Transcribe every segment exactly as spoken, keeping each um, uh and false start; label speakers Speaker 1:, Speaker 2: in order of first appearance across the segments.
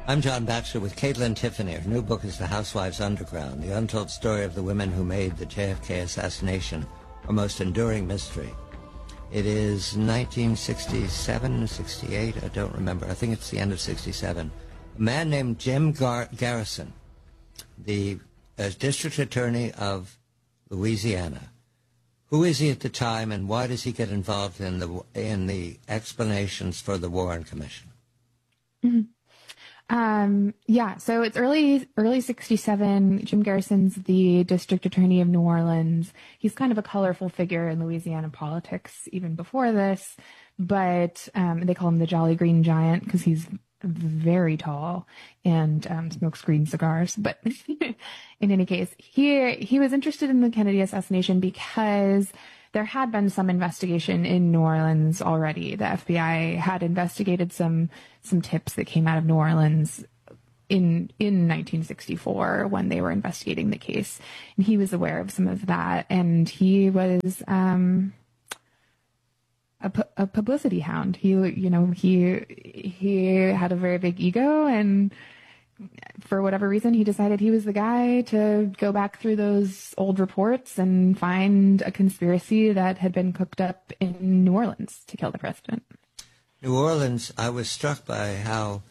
Speaker 1: I'm John Batchelor with Caitlin Tiffany. Her new book is The Housewives Underground, the untold story of the women who made the J F K assassination our most enduring mystery. It is nineteen sixty-seven, sixty-eight, I don't remember. I think it's the end of sixty-seven. A man named Jim Gar- Garrison, the uh, district attorney of Louisiana. Who is he at the time, and why does he get involved in the in the explanations for the Warren Commission?
Speaker 2: Mm-hmm. Um, yeah, so it's early, early sixty-seven. Jim Garrison's the district attorney of New Orleans. He's kind of a colorful figure in Louisiana politics even before this, but, um, they call him the Jolly Green Giant because he's very tall and, um, smokes green cigars. But in any case, he, he was interested in the Kennedy assassination because there had been some investigation in New Orleans already. The F B I had investigated some some tips that came out of New Orleans in in nineteen sixty-four when they were investigating the case, and he was aware of some of that. And he was um, a, pu- a publicity hound. He, you know, he he had a very big ego, and for whatever reason, he decided he was the guy to go back through those old reports and find a conspiracy that had been cooked up in New Orleans to kill the president.
Speaker 1: New Orleans, I was struck by how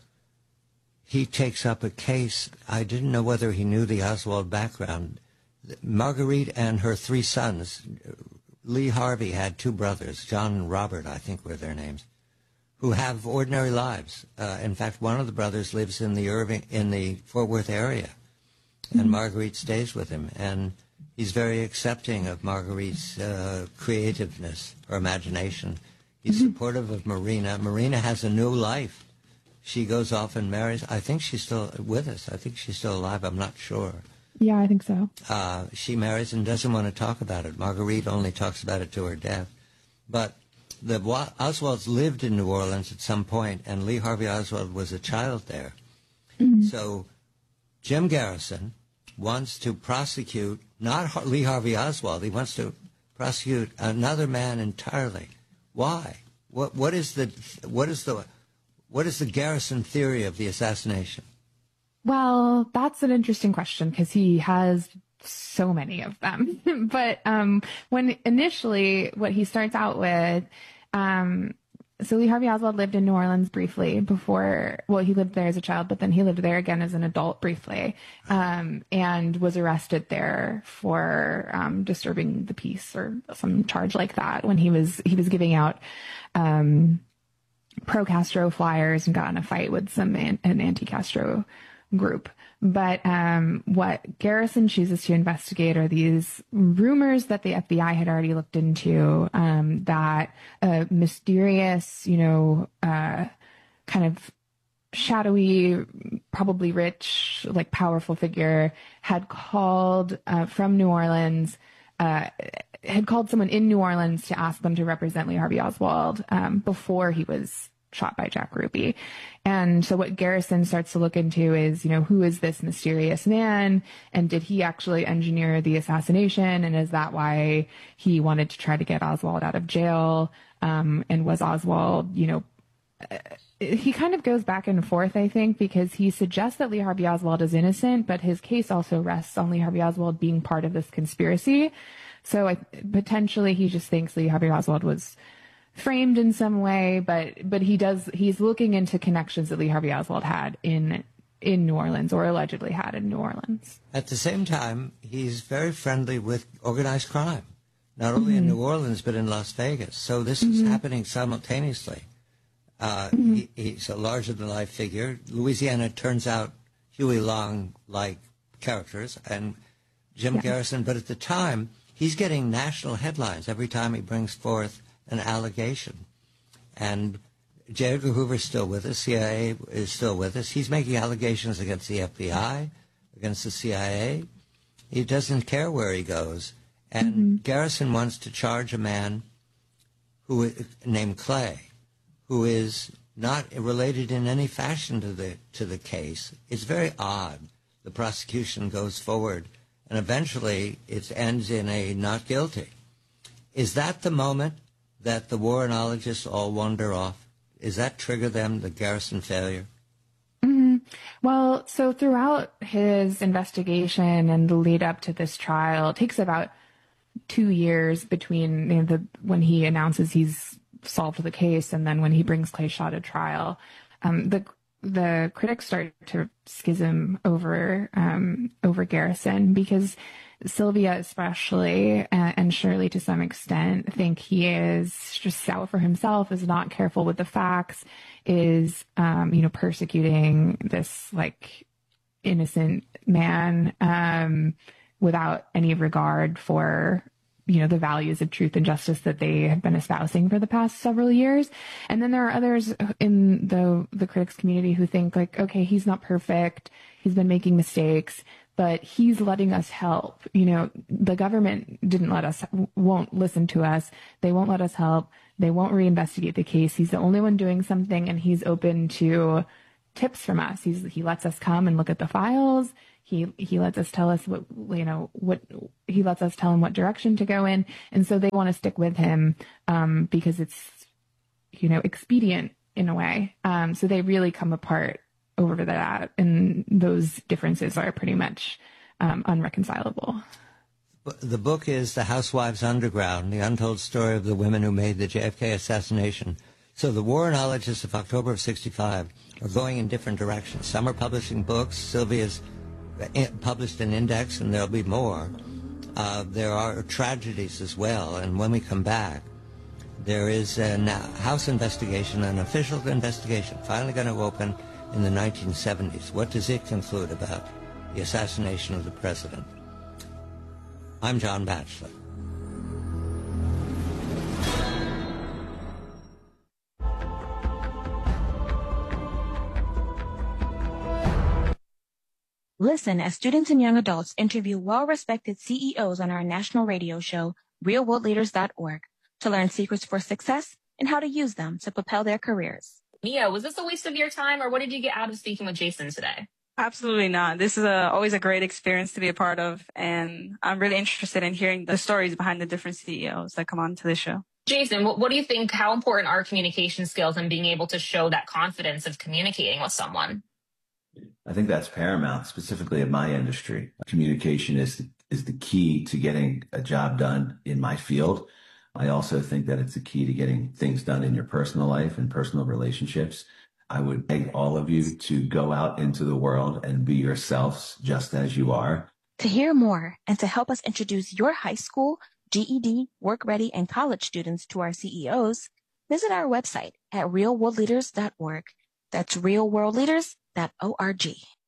Speaker 1: he takes up a case. I didn't know whether he knew the Oswald background. Marguerite and her three sons, Lee Harvey had two brothers, John and Robert, I think were their names, who have ordinary lives. Uh, in fact, one of the brothers lives in the Irving, in the Fort Worth area, and mm-hmm. Marguerite stays with him. And he's very accepting of Marguerite's uh, creativeness, her imagination. He's mm-hmm. supportive of Marina. Marina has a new life. She goes off and marries. I think she's still with us. I think she's still alive. I'm not sure.
Speaker 2: Yeah, I think so.
Speaker 1: Uh, she marries and doesn't want to talk about it. Marguerite only talks about it to her death. But the Oswalds lived in New Orleans at some point, and Lee Harvey Oswald was a child there. Mm-hmm. So Jim Garrison wants to prosecute, not Lee Harvey Oswald, he wants to prosecute another man entirely. Why? What what is the what is the what is the Garrison theory of the assassination?
Speaker 2: Well, that's an interesting question because he has so many of them. But um, when initially, what he starts out with, um, so Lee Harvey Oswald lived in New Orleans briefly before, well, he lived there as a child, but then he lived there again as an adult briefly, um, and was arrested there for um, disturbing the peace or some charge like that when he was he was giving out um, pro-Castro flyers and got in a fight with some an, an anti-Castro group. But um, what Garrison chooses to investigate are these rumors that the F B I had already looked into, um, that a mysterious, you know, uh, kind of shadowy, probably rich, like powerful figure had called uh, from New Orleans, uh, had called someone in New Orleans to ask them to represent Lee Harvey Oswald um, before he was shot by Jack Ruby. And so what Garrison starts to look into is, you know, who is this mysterious man? And did he actually engineer the assassination? And is that why he wanted to try to get Oswald out of jail? Um, and was Oswald, you know, uh, he kind of goes back and forth, I think, because he suggests that Lee Harvey Oswald is innocent, but his case also rests on Lee Harvey Oswald being part of this conspiracy. So I, potentially he just thinks Lee Harvey Oswald was framed in some way, but but he does he's looking into connections that Lee Harvey Oswald had in in New Orleans, or allegedly had in New Orleans.
Speaker 1: At the same time, he's very friendly with organized crime, not only mm-hmm. in New Orleans but in Las Vegas. So this mm-hmm. is happening simultaneously. Uh, mm-hmm. he, he's a larger-than-life figure. Louisiana turns out Huey Long-like characters, and Jim yeah. Garrison. But at the time, he's getting national headlines every time he brings forth an allegation. And J. Edgar Hoover's still with us. C I A is still with us. He's making allegations against the F B I, against the C I A. He doesn't care where he goes. And mm-hmm. Garrison wants to charge a man who named Clay, who is not related in any fashion to the to the case. It's very odd. The prosecution goes forward, and eventually it ends in a not guilty. Is that the moment that the Warrenologists all wander off? Is that trigger them, the Garrison failure?
Speaker 2: Mm-hmm. Well, so throughout his investigation and the lead up to this trial, it takes about two years between, you know, the when he announces he's solved the case and then when he brings Clay Shaw to trial. Um, the the critics start to schism over um, over Garrison because Sylvia especially, uh, and Shirley to some extent, think he is just out for himself, is not careful with the facts, is, um, you know, persecuting this, like, innocent man um, without any regard for, you know, the values of truth and justice that they have been espousing for the past several years. And then there are others in the the critics community who think, like, okay, he's not perfect, he's been making mistakes, but he's letting us help. You know, the government didn't let us, won't listen to us. They won't let us help. They won't reinvestigate the case. He's the only one doing something, and he's open to tips from us. He's, he lets us come and look at the files. He, he lets us tell us what, you know, what, he lets us tell him what direction to go in. And so they want to stick with him, um, because it's, you know, expedient in a way. Um, so they really come apart over that, and those differences are pretty much um, unreconcilable.
Speaker 1: The book is The Housewives' Underground, the untold story of the women who made the J F K assassination. So the war-ologists of October of sixty-five are going in different directions. Some are publishing books. Sylvia's published an index, and there'll be more. Uh, there are tragedies as well, and when we come back, there is a House investigation, an official investigation, finally going to open in the nineteen seventies. What does it conclude about the assassination of the president? I'm John Batchelor.
Speaker 3: Listen as students and young adults interview well-respected C E Os on our national radio show, real world leaders dot org, to learn secrets for success and how to use them to propel their careers.
Speaker 4: Mia, was this a waste of your time, or what did you get out of speaking with Jason today?
Speaker 5: Absolutely not. This is a, always a great experience to be a part of, and I'm really interested in hearing the stories behind the different C E Os that come on to the show.
Speaker 4: Jason, what, what do you think, how important are communication skills and being able to show that confidence of communicating with someone?
Speaker 6: I think that's paramount, specifically in my industry. Communication is the, is the key to getting a job done in my field. I also think that it's the key to getting things done in your personal life and personal relationships. I would beg all of you to go out into the world and be yourselves just as you are.
Speaker 3: To hear more and to help us introduce your high school, G E D, work ready, and college students to our C E Os, visit our website at real world leaders dot org. That's real world leaders dot org.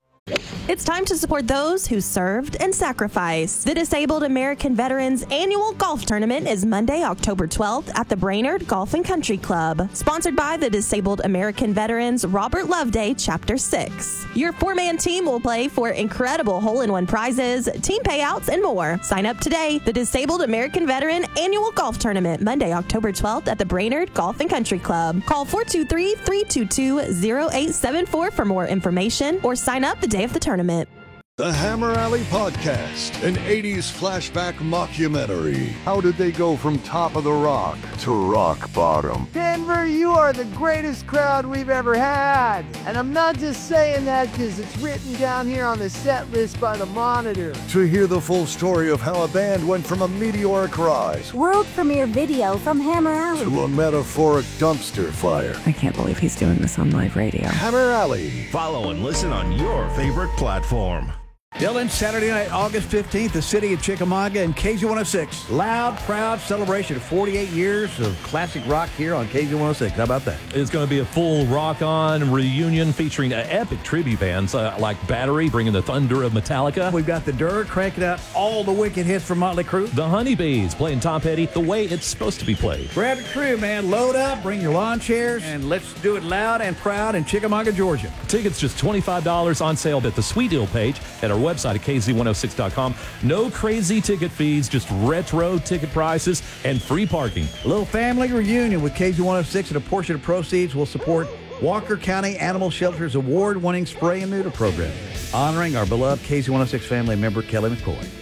Speaker 7: It's time to support those who served and sacrificed. The Disabled American Veterans Annual Golf Tournament is Monday, October twelfth at the Brainerd Golf and Country Club. Sponsored by the Disabled American Veterans Robert Loveday Chapter six. Your four-man team will play for incredible hole-in-one prizes, team payouts, and more. Sign up today. The Disabled American Veteran Annual Golf Tournament, Monday, October twelfth at the Brainerd Golf and Country Club. Call four two three, three two two, zero eight seven four for more information or sign up the day of the tournament.
Speaker 8: The Hammer Alley Podcast, an eighties flashback mockumentary. How did they go from top of the rock to rock bottom?
Speaker 9: Denver, you are the greatest crowd we've ever had. And I'm not just saying that because it's written down here on the set list by the Monitor.
Speaker 8: To hear the full story of how a band went from a meteoric rise,
Speaker 10: world premiere video from Hammer Alley,
Speaker 8: to a metaphoric dumpster fire.
Speaker 11: I can't believe he's doing this on live radio.
Speaker 8: Hammer Alley.
Speaker 12: Follow and listen on your favorite platform.
Speaker 13: Dylan, Saturday night, August fifteenth, the city of Chickamauga and K Z one oh six. Loud, proud celebration of forty-eight years of classic rock here on K Z one oh six. How about that?
Speaker 14: It's going to be a full rock-on reunion featuring uh, epic tribute bands uh, like Battery, bringing the thunder of Metallica.
Speaker 13: We've got the Dirt cranking out all the wicked hits from Motley Crue.
Speaker 14: The Honeybees playing Tom Petty the way it's supposed to be played.
Speaker 13: Grab a crew, man. Load up, bring your lawn chairs, and let's do it loud and proud in Chickamauga, Georgia.
Speaker 14: Tickets just twenty-five dollars on sale at the Sweet Deal page at our website at K Z one oh six dot com. No crazy ticket fees, just retro ticket prices and free parking.
Speaker 13: A little family reunion with K Z one oh six, and a portion of proceeds will support Walker County Animal Shelter's award-winning spray and neuter program, honoring our beloved K Z one oh six family member, Kelly McCoy.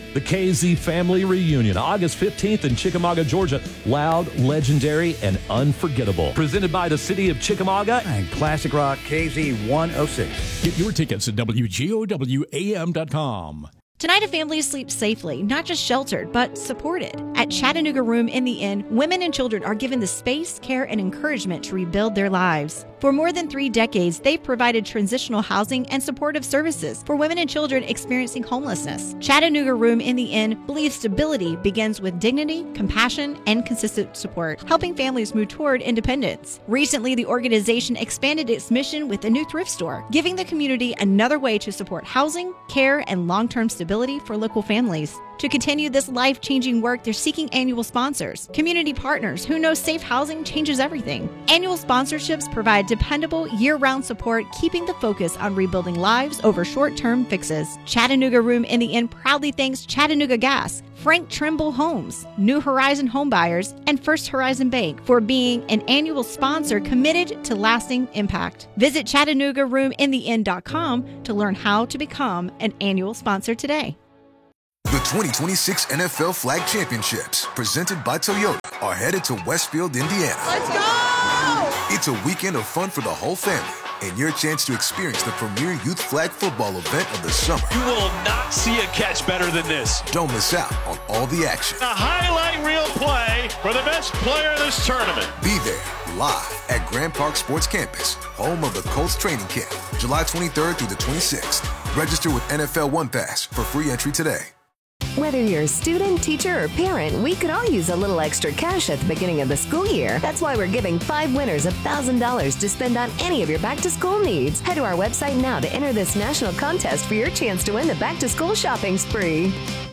Speaker 14: The K Z Family Reunion, August fifteenth in Chickamauga, Georgia. Loud, legendary, and unforgettable. Presented by the City of Chickamauga
Speaker 13: and Classic Rock K Z one oh six.
Speaker 15: Get your tickets at W G O W A M dot com.
Speaker 16: Tonight, a family sleeps safely, not just sheltered, but supported. At Chattanooga Room in the Inn, women and children are given the space, care, and encouragement to rebuild their lives. For more than three decades, they've provided transitional housing and supportive services for women and children experiencing homelessness. Chattanooga Room in the Inn believes stability begins with dignity, compassion, and consistent support, helping families move toward independence. Recently, the organization expanded its mission with a new thrift store, giving the community another way to support housing, care, and long-term stability for local families. To continue this life-changing work, they're seeking annual sponsors, community partners who know safe housing changes everything. Annual sponsorships provide dependable, year-round support, keeping the focus on rebuilding lives over short-term fixes. Chattanooga Room in the Inn proudly thanks Chattanooga Gas, Frank Trimble Homes, New Horizon Homebuyers, and First Horizon Bank for being an annual sponsor committed to lasting impact. Visit Chattanooga Room in the Inn dot com to learn how to become an annual sponsor today.
Speaker 17: The twenty twenty-six N F L Flag Championships, presented by Toyota, are headed to Westfield, Indiana.
Speaker 18: Let's go!
Speaker 17: It's a weekend of fun for the whole family and your chance to experience the premier youth flag football event of the summer.
Speaker 19: You will not see a catch better than this.
Speaker 17: Don't miss out on all the action.
Speaker 19: A highlight reel play for the best player in this tournament.
Speaker 17: Be there live at Grand Park Sports Campus, home of the Colts training camp, July twenty-third through the twenty-sixth. Register with N F L One Pass for free entry today.
Speaker 20: Whether you're a student, teacher, or parent, we could all use a little extra cash at the beginning of the school year. That's why we're giving five winners one thousand dollars to spend on any of your back-to-school needs. Head to our website now to enter this national contest for your chance to win the back-to-school shopping spree.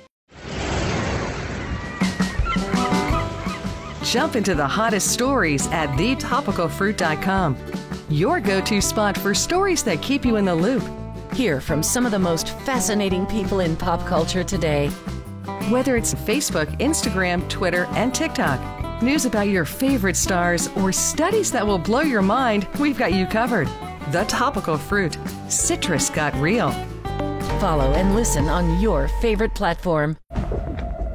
Speaker 21: Jump into the hottest stories at the topical fruit dot com. Your go-to spot for stories that keep you in the loop.
Speaker 11: Hear from some of the most fascinating people in pop culture today.
Speaker 21: Whether it's Facebook, Instagram, Twitter, and TikTok, news about your favorite stars, or studies that will blow your mind, we've got you covered. The Topical Fruit. Citrus got real.
Speaker 11: Follow and listen on your favorite platform.